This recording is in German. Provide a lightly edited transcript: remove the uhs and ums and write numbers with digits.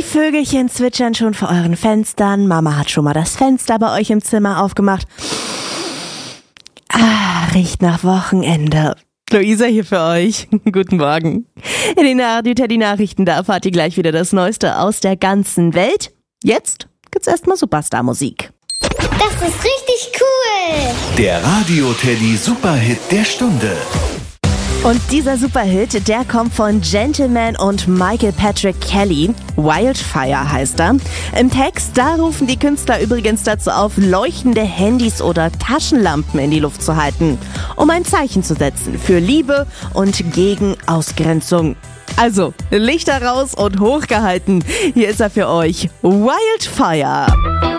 Die Vögelchen zwitschern schon vor euren Fenstern. Mama hat schon mal das Fenster bei euch im Zimmer aufgemacht. Riecht nach Wochenende. Luisa hier für euch. Guten Morgen. In den Radio-Teddy-Nachrichten, da erfahrt ihr gleich wieder das Neueste aus der ganzen Welt. Jetzt gibt's erstmal Superstar-Musik. Das ist richtig cool. Der Radio-Teddy Superhit der Stunde. Und dieser Superhit, der kommt von Gentleman und Michael Patrick Kelly. Wildfire heißt er. Im Text, da rufen die Künstler übrigens dazu auf, leuchtende Handys oder Taschenlampen in die Luft zu halten, um ein Zeichen zu setzen für Liebe und gegen Ausgrenzung. Also, Lichter raus und hochgehalten. Hier ist er für euch. Wildfire.